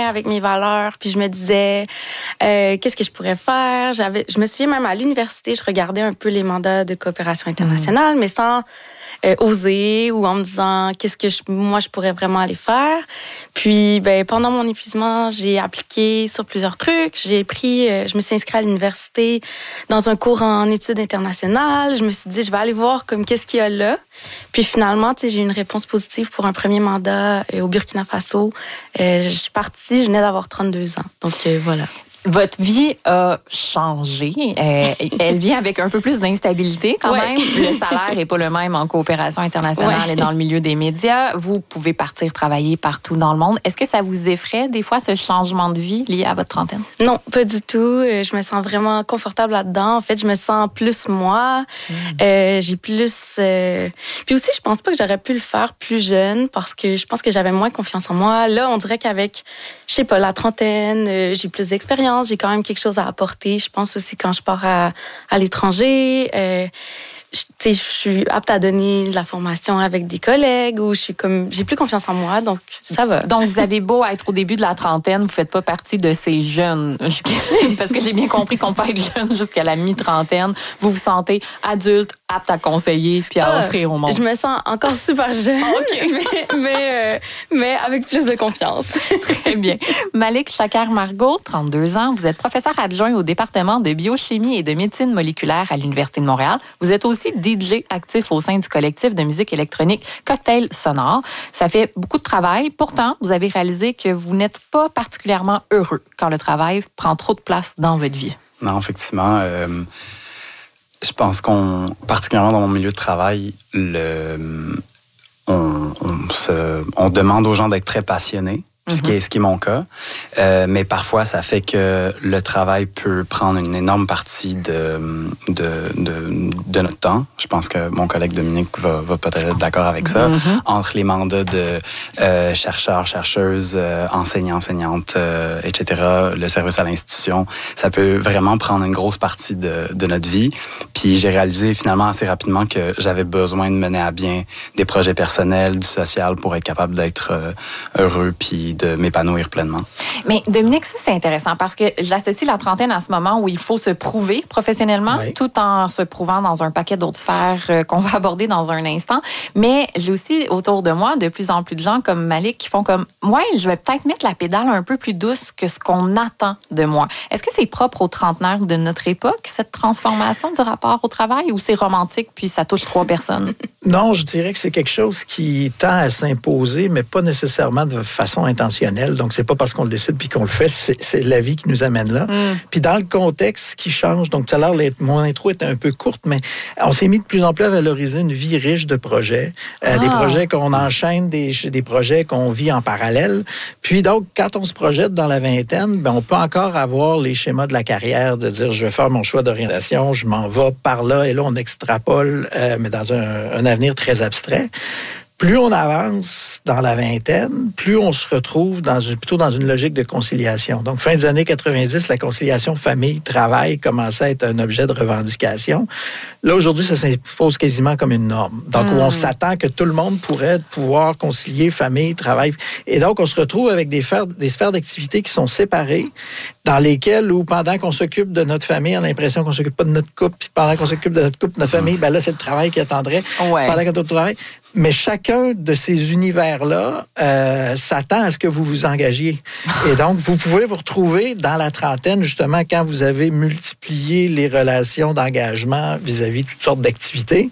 avec mes valeurs. Puis je me disais, qu'est-ce que je pourrais faire? Je me souviens même à l'université, je regardais un peu les mandats de coopération internationale, mais sans oser ou en me disant qu'est-ce que moi je pourrais vraiment aller faire. Puis pendant mon épuisement, j'ai appliqué sur plusieurs trucs. Je me suis inscrite à l'université dans un cours en études internationales. Je me suis dit je vais aller voir comme qu'est-ce qu'il y a là. Puis finalement, tu sais, j'ai eu une réponse positive pour un premier mandat au Burkina Faso. Je suis partie, je venais d'avoir 32 ans. Donc voilà. Votre vie a changé. Elle vient avec un peu plus d'instabilité quand même. Le salaire n'est pas le même en coopération internationale et dans le milieu des médias. Vous pouvez partir travailler partout dans le monde. Est-ce que ça vous effraie des fois ce changement de vie lié à votre trentaine? Non, pas du tout. Je me sens vraiment confortable là-dedans. En fait, je me sens plus moi. J'ai plus... Puis aussi, je pense pas que j'aurais pu le faire plus jeune parce que je pense que j'avais moins confiance en moi. Là, on dirait qu'avec, je sais pas, la trentaine, j'ai plus d'expérience. J'ai quand même quelque chose à apporter. Je pense aussi quand je pars à l'étranger, je suis apte à donner de la formation avec des collègues ou j'ai plus confiance en moi, donc ça va. Donc, vous avez beau être au début de la trentaine, vous faites pas partie de ces jeunes. Parce que j'ai bien compris qu'on peut être jeune jusqu'à la mi-trentaine. Vous vous sentez adulte, apte à conseiller puis à offrir au monde. Je me sens encore super jeune, mais avec plus de confiance. Très bien. Malik Chaker-Margot, 32 ans. Vous êtes professeur adjoint au département de biochimie et de médecine moléculaire à l'Université de Montréal. Vous êtes aussi DJ actif au sein du collectif de musique électronique Cocktail Sonore. Ça fait beaucoup de travail. Pourtant, vous avez réalisé que vous n'êtes pas particulièrement heureux quand le travail prend trop de place dans votre vie. Non, effectivement. Je pense particulièrement dans mon milieu de travail, on demande aux gens d'être très passionnés. Ce qui est mon cas. Mais parfois, ça fait que le travail peut prendre une énorme partie de notre temps. Je pense que mon collègue Dominique va peut-être être d'accord avec ça. Entre les mandats de chercheurs, chercheuses, enseignants, enseignantes, etc., le service à l'institution, ça peut vraiment prendre une grosse partie de notre vie. Puis j'ai réalisé finalement assez rapidement que j'avais besoin de mener à bien des projets personnels, du social pour être capable d'être heureux puis de m'épanouir pleinement. Mais Dominique, ça c'est intéressant parce que j'associe la trentaine à ce moment où il faut se prouver professionnellement tout en se prouvant dans un paquet d'autres sphères qu'on va aborder dans un instant. Mais j'ai aussi autour de moi de plus en plus de gens comme Malik qui font comme je vais peut-être mettre la pédale un peu plus douce que ce qu'on attend de moi. Est-ce que c'est propre aux trentenaires de notre époque, cette transformation du rapport au travail, ou c'est romantique puis ça touche 3 personnes? Non, je dirais que c'est quelque chose qui tend à s'imposer, mais pas nécessairement de façon intentionnelle. Donc, c'est pas parce qu'on le décide puis qu'on le fait, c'est la vie qui nous amène là. Puis dans le contexte qui change, donc tout à l'heure, mon intro était un peu courte, mais on s'est mis de plus en plus à valoriser une vie riche de projets. Des projets qu'on enchaîne, des projets qu'on vit en parallèle. Puis donc, quand on se projette dans la vingtaine, on peut encore avoir les schémas de la carrière, de dire, je vais faire mon choix d'orientation, je m'en vais par là, et là, on extrapole, mais dans un avenir très abstrait. Plus on avance dans la vingtaine, plus on se retrouve plutôt dans une logique de conciliation. Donc, fin des années 90, la conciliation famille-travail commençait à être un objet de revendication. Là, aujourd'hui, ça s'impose quasiment comme une norme. Donc, où on s'attend que tout le monde pourrait pouvoir concilier famille, travail. Et donc, on se retrouve avec des sphères d'activité qui sont séparées, dans lesquelles, où pendant qu'on s'occupe de notre famille, on a l'impression qu'on ne s'occupe pas de notre couple, puis pendant qu'on s'occupe de notre couple, de notre famille, là, c'est le travail qui attendrait pendant qu'on travaille. Mais chacun de ces univers-là s'attend à ce que vous vous engagiez. Et donc, vous pouvez vous retrouver dans la trentaine, justement, quand vous avez multiplié les relations d'engagement vis-à-vis de toutes sortes d'activités,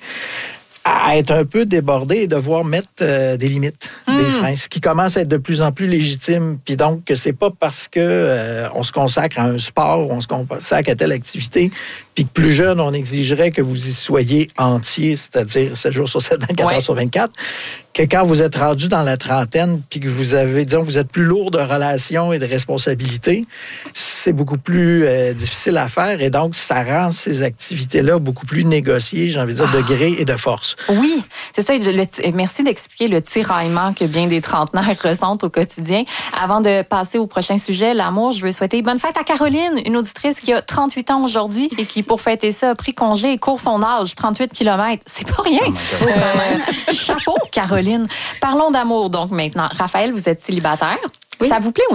à être un peu débordé et devoir mettre des limites, des freins, ce qui commence à être de plus en plus légitime. Puis donc, que c'est pas parce que on se consacre à un sport ou on se consacre à telle activité, puis que plus jeune, on exigerait que vous y soyez entier, c'est-à-dire 7 jours sur 7, 24 heures sur 24, que quand vous êtes rendu dans la trentaine, puis que vous avez, disons, vous êtes plus lourd de relations et de responsabilités, c'est beaucoup plus difficile à faire. Et donc, ça rend ces activités-là beaucoup plus négociées, j'ai envie de dire, de gré et de force. Oui, c'est ça. Merci d'expliquer le tiraillement que bien des trentenaires ressentent au quotidien. Avant de passer au prochain sujet, l'amour, je veux souhaiter bonne fête à Caroline, une auditrice qui a 38 ans aujourd'hui et qui, pour fêter ça, a pris congé et court son âge, 38 km. C'est pas rien. Chapeau, Caroline. Parlons d'amour, donc, maintenant. Raphaël, vous êtes célibataire. Oui. Ça vous plaît ou